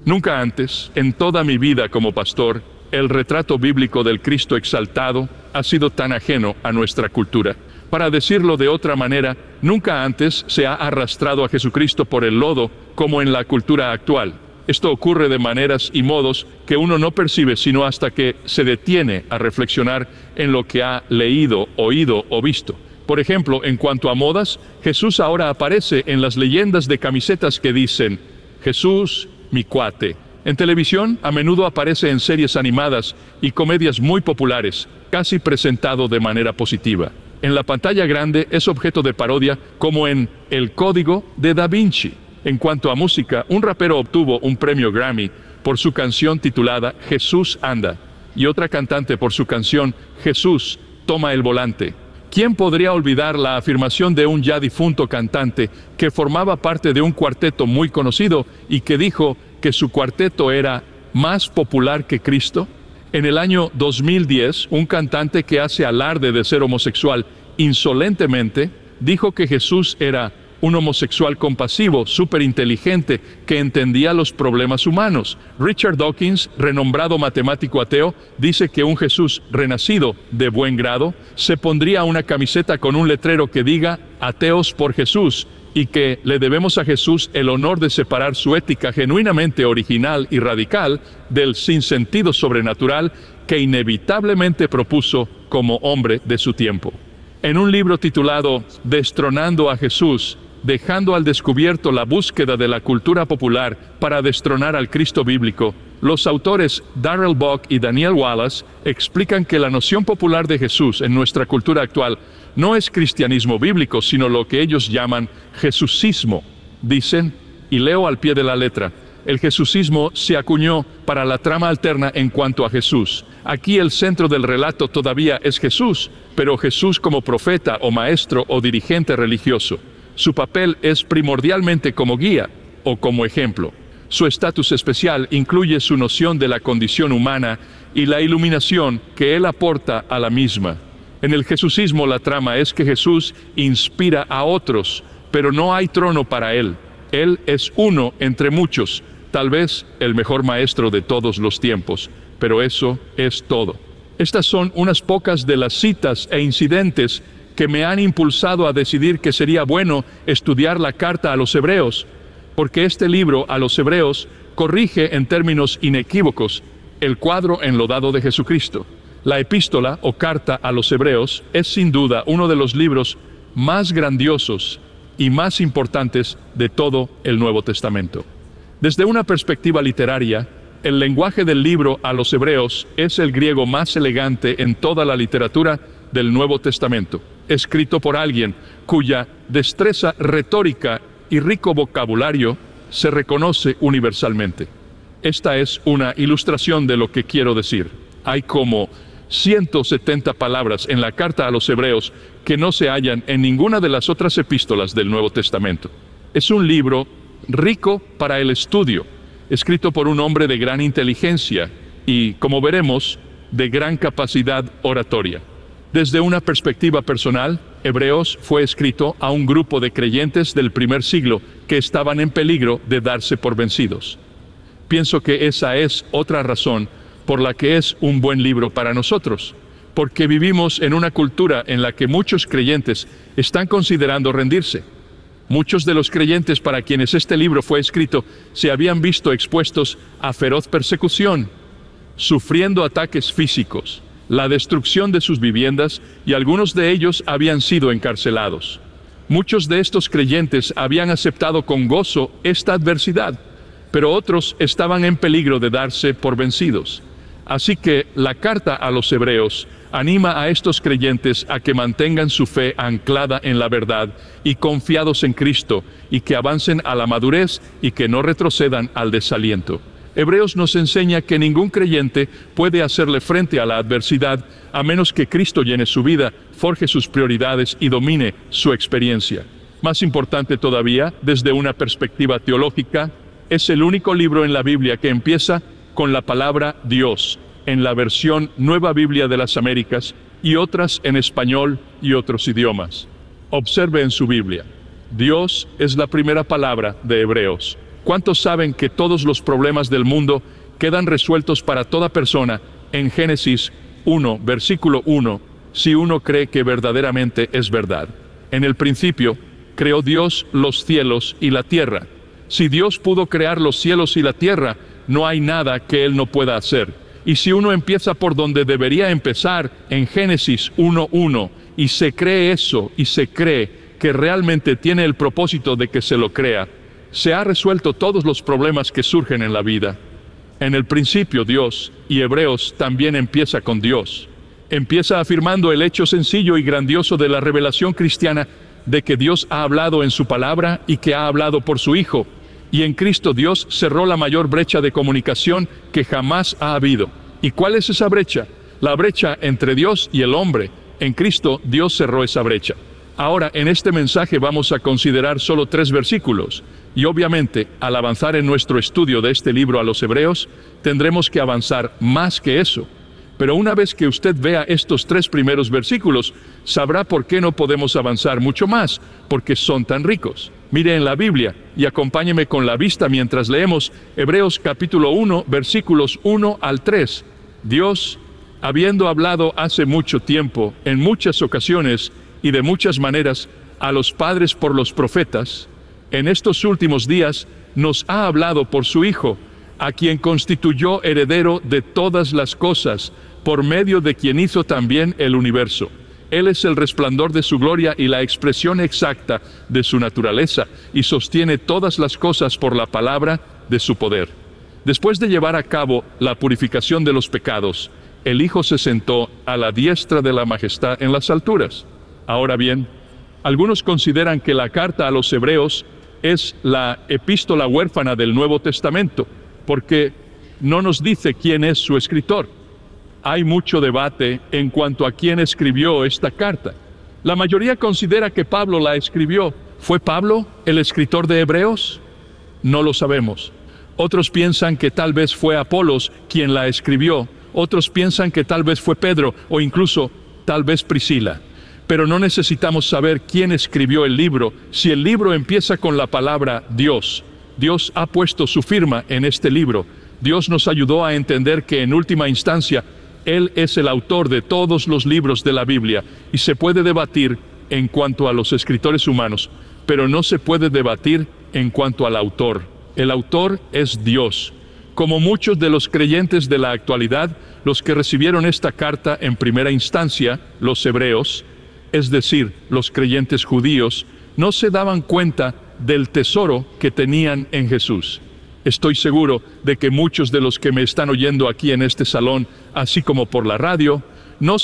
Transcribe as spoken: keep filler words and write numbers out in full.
Nunca antes, en toda mi vida como pastor, el retrato bíblico del Cristo exaltado ha sido tan ajeno a nuestra cultura. Para decirlo de otra manera, nunca antes se ha arrastrado a Jesucristo por el lodo como en la cultura actual. Esto ocurre de maneras y modos que uno no percibe sino hasta que se detiene a reflexionar en lo que ha leído, oído o visto. Por ejemplo, en cuanto a modas, Jesús ahora aparece en las leyendas de camisetas que dicen Jesús, mi cuate. En televisión, a menudo aparece en series animadas y comedias muy populares, casi presentado de manera positiva. En la pantalla grande es objeto de parodia, como en El Código de Da Vinci. En cuanto a música, un rapero obtuvo un premio Grammy por su canción titulada Jesús anda, y otra cantante por su canción Jesús toma el volante. ¿Quién podría olvidar la afirmación de un ya difunto cantante que formaba parte de un cuarteto muy conocido y que dijo que su cuarteto era más popular que Cristo? En el año dos mil diez, un cantante que hace alarde de ser homosexual insolentemente dijo que Jesús era un homosexual compasivo, superinteligente, que entendía los problemas humanos. Richard Dawkins, renombrado matemático ateo, dice que un Jesús renacido de buen grado se pondría una camiseta con un letrero que diga «Ateos por Jesús», y que le debemos a Jesús el honor de separar su ética genuinamente original y radical del sinsentido sobrenatural que inevitablemente propuso como hombre de su tiempo. En un libro titulado Destronando a Jesús, dejando al descubierto la búsqueda de la cultura popular para destronar al Cristo bíblico, los autores Darrell Buck y Daniel Wallace explican que la noción popular de Jesús en nuestra cultura actual no es cristianismo bíblico, sino lo que ellos llaman jesucismo. Dicen, y leo al pie de la letra, el jesucismo se acuñó para la trama alterna en cuanto a Jesús. Aquí el centro del relato todavía es Jesús, pero Jesús como profeta o maestro o dirigente religioso. Su papel es primordialmente como guía o como ejemplo. Su estatus especial incluye su noción de la condición humana y la iluminación que él aporta a la misma. En el jesucismo la trama es que Jesús inspira a otros, pero no hay trono para él. Él es uno entre muchos, tal vez el mejor maestro de todos los tiempos, pero eso es todo. Estas son unas pocas de las citas e incidentes que me han impulsado a decidir que sería bueno estudiar la carta a los hebreos, porque este libro a los hebreos corrige en términos inequívocos el cuadro enlodado de Jesucristo. La epístola o carta a los hebreos es sin duda uno de los libros más grandiosos y más importantes de todo el Nuevo Testamento. Desde una perspectiva literaria, el lenguaje del libro a los hebreos es el griego más elegante en toda la literatura del Nuevo Testamento, escrito por alguien cuya destreza retórica y rico vocabulario se reconoce universalmente. Esta es una ilustración de lo que quiero decir. Hay como ciento setenta palabras en la carta a los hebreos que no se hallan en ninguna de las otras epístolas del Nuevo Testamento. Es un libro rico para el estudio, escrito por un hombre de gran inteligencia y, como veremos, de gran capacidad oratoria. Desde una perspectiva personal, Hebreos fue escrito a un grupo de creyentes del primer siglo que estaban en peligro de darse por vencidos. Pienso que esa es otra razón por la que es un buen libro para nosotros, porque vivimos en una cultura en la que muchos creyentes están considerando rendirse. Muchos de los creyentes para quienes este libro fue escrito se habían visto expuestos a feroz persecución, sufriendo ataques físicos, la destrucción de sus viviendas, y algunos de ellos habían sido encarcelados. Muchos de estos creyentes habían aceptado con gozo esta adversidad, pero otros estaban en peligro de darse por vencidos. Así que la carta a los hebreos anima a estos creyentes a que mantengan su fe anclada en la verdad y confiados en Cristo, y que avancen a la madurez y que no retrocedan al desaliento. Hebreos nos enseña que ningún creyente puede hacerle frente a la adversidad a menos que Cristo llene su vida, forje sus prioridades y domine su experiencia. Más importante todavía, desde una perspectiva teológica, es el único libro en la Biblia que empieza con la palabra Dios, en la versión Nueva Biblia de las Américas, y otras en español y otros idiomas. Observe en su Biblia. Dios es la primera palabra de Hebreos. ¿Cuántos saben que todos los problemas del mundo quedan resueltos para toda persona en Génesis uno, versículo uno, si uno cree que verdaderamente es verdad? En el principio, creó Dios los cielos y la tierra. Si Dios pudo crear los cielos y la tierra, no hay nada que Él no pueda hacer. Y si uno empieza por donde debería empezar, en Génesis uno uno, y se cree eso, y se cree que realmente tiene el propósito de que se lo crea, se ha resuelto todos los problemas que surgen en la vida. En el principio Dios, y Hebreos también empieza con Dios. Empieza afirmando el hecho sencillo y grandioso de la revelación cristiana de que Dios ha hablado en su palabra y que ha hablado por su Hijo. Y en Cristo Dios cerró la mayor brecha de comunicación que jamás ha habido. ¿Y cuál es esa brecha? La brecha entre Dios y el hombre. En Cristo Dios cerró esa brecha. Ahora, en este mensaje vamos a considerar solo tres versículos. Y obviamente, al avanzar en nuestro estudio de este libro a los Hebreos, tendremos que avanzar más que eso. Pero una vez que usted vea estos tres primeros versículos, sabrá por qué no podemos avanzar mucho más, porque son tan ricos. Mire en la Biblia y acompáñeme con la vista mientras leemos Hebreos capítulo uno, versículos uno al tres. Dios, habiendo hablado hace mucho tiempo, en muchas ocasiones y de muchas maneras, a los padres por los profetas, en estos últimos días nos ha hablado por su Hijo, a quien constituyó heredero de todas las cosas, por medio de quien hizo también el universo. Él es el resplandor de su gloria y la expresión exacta de su naturaleza, y sostiene todas las cosas por la palabra de su poder. Después de llevar a cabo la purificación de los pecados, el Hijo se sentó a la diestra de la majestad en las alturas. Ahora bien, algunos consideran que la carta a los Hebreos es la epístola huérfana del Nuevo Testamento, porque no nos dice quién es su escritor. Hay mucho debate en cuanto a quién escribió esta carta. La mayoría considera que Pablo la escribió. ¿Fue Pablo el escritor de Hebreos? No lo sabemos. Otros piensan que tal vez fue Apolos quien la escribió. Otros piensan que tal vez fue Pedro o incluso tal vez Priscila. Pero no necesitamos saber quién escribió el libro si el libro empieza con la palabra Dios. Dios ha puesto su firma en este libro. Dios nos ayudó a entender que en última instancia Él es el autor de todos los libros de la Biblia, y se puede debatir en cuanto a los escritores humanos, pero no se puede debatir en cuanto al autor. El autor es Dios. Como muchos de los creyentes de la actualidad, los que recibieron esta carta en primera instancia, los hebreos, es decir, los creyentes judíos, no se daban cuenta del tesoro que tenían en Jesús. Estoy seguro de que muchos de los que me están oyendo aquí en este salón, así como por la radio,